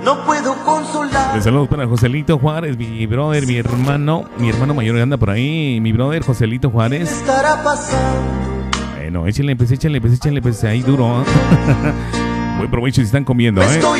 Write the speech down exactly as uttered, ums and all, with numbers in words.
No puedo consolar. Les saludos para Joselito Juárez, mi brother, mi hermano, mi hermano mayor que anda por ahí, mi brother Joselito Juárez. ¿Qué estará pasando? Bueno, échenle, pues, échenle, pues, échenle, pues, ahí duro. ¿Eh? Buen provecho si están comiendo, ¿eh? Estoy